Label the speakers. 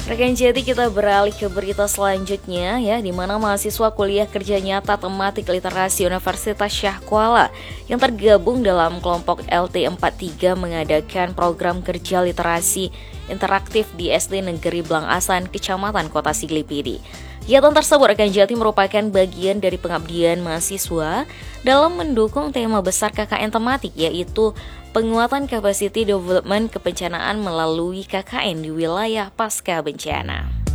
Speaker 1: Rekan Jati, kita beralih ke berita selanjutnya ya, di mana mahasiswa kuliah kerja nyata tematik literasi Universitas Syah Kuala yang tergabung dalam kelompok LT43 mengadakan program kerja literasi interaktif di SD Negeri Blangasan, Kecamatan Kota Siglipidi. Kegiatan tersebut, rekan Jati, merupakan bagian dari pengabdian mahasiswa dalam mendukung tema besar KKN tematik, yaitu penguatan capacity development kebencanaan melalui KKN di wilayah pasca bencana.